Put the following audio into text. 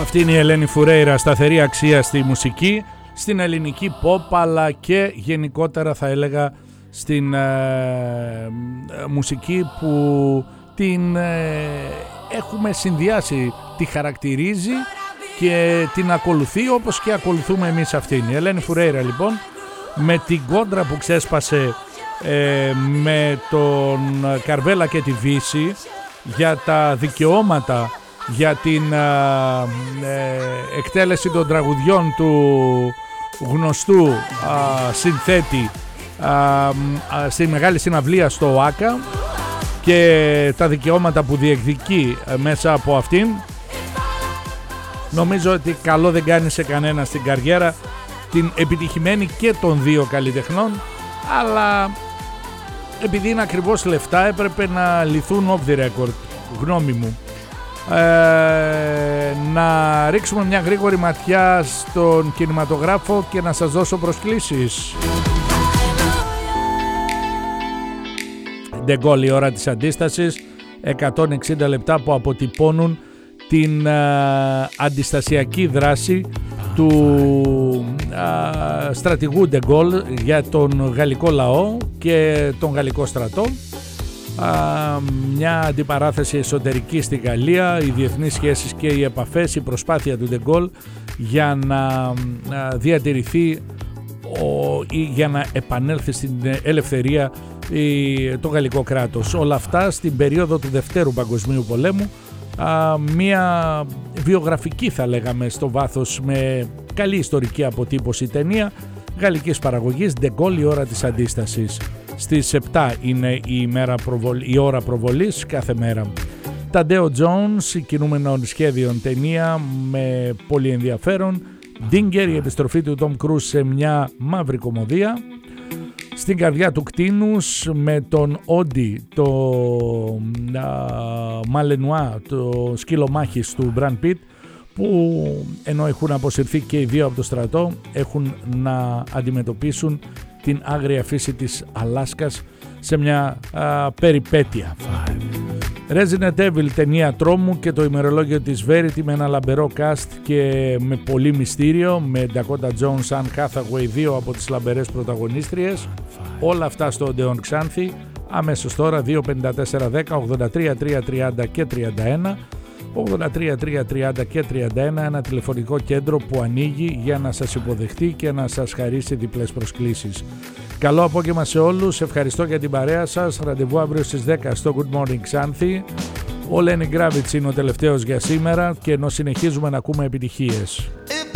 Αυτή είναι η Ελένη Φουρέιρα, σταθερή αξία στη μουσική, στην ελληνική pop, αλλά και γενικότερα θα έλεγα στην μουσική που την έχουμε συνδυάσει, τη χαρακτηρίζει και την ακολουθεί όπως και ακολουθούμε εμείς αυτήν. Η Ελένη Φουρέιρα λοιπόν, με την κόντρα που ξέσπασε με τον Καρβέλα και τη Βύση για τα δικαιώματα, για την εκτέλεση των τραγουδιών του γνωστού συνθέτη στη μεγάλη συναυλία στο ΟΑΚΑ και τα δικαιώματα που διεκδικεί μέσα από αυτήν, νομίζω ότι καλό δεν κάνει σε κανένα στην καριέρα την επιτυχημένη και των δύο καλλιτεχνών, αλλά επειδή είναι ακριβώς λεφτά έπρεπε να λυθούν off the record, γνώμη μου. Να ρίξουμε μια γρήγορη ματιά στον κινηματογράφο και να σας δώσω προσκλήσεις. De Gaulle, η ώρα της αντίστασης, 160 λεπτά που αποτυπώνουν την αντιστασιακή δράση του στρατηγού De Gaulle για τον γαλλικό λαό και τον γαλλικό στρατό. Μια αντιπαράθεση εσωτερική στη Γαλλία, οι διεθνείς σχέσεις και οι επαφές, η προσπάθεια του De Gaulle για να διατηρηθεί ή για να επανέλθει στην ελευθερία το γαλλικό κράτος. Όλα αυτά στην περίοδο του Δευτέρου Παγκοσμίου Πολέμου, μια βιογραφική θα λέγαμε στο βάθος, με καλή ιστορική αποτύπωση ταινία γαλλικής παραγωγής, De Gaulle, η ώρα της αντίστασης. Στις 7 είναι η ώρα προβολής κάθε μέρα. Ταντέο Τζόνς, κινούμενων σχέδιων ταινία με πολύ ενδιαφέρον. Ντίνγκερ, η επιστροφή του Τόμ Κρούζ σε μια μαύρη κωμωδία. Στην καρδιά του κτήνους, με τον Όντι, το Μαλενουά, το σκύλο μάχης του Μπραντ Πιτ, που ενώ έχουν αποσυρθεί και οι δύο από το στρατό, έχουν να αντιμετωπίσουν την άγρια φύση της Αλάσκας σε μια περιπέτεια. Resident Evil, ταινία τρόμου και το ημερολόγιο της Verity, με ένα λαμπερό cast και με πολύ μυστήριο, με Dakota Jones, Anne Hathaway, δύο από τις λαμπερές πρωταγωνίστριες. Όλα αυτά στο Odeon Ξάνθη, αμέσως τώρα. 25410 83 330 και 31 83 330 και 31, ένα τηλεφωνικό κέντρο που ανοίγει για να σας υποδεχτεί και να σας χαρίσει διπλές προσκλήσεις. Καλό απόγευμα σε όλους, ευχαριστώ για την παρέα σας. Ραντεβού αύριο στις 10 στο Good Morning Ξάνθη. Ο Lenny Kravitz είναι ο τελευταίος για σήμερα, και ενώ συνεχίζουμε να ακούμε επιτυχίες.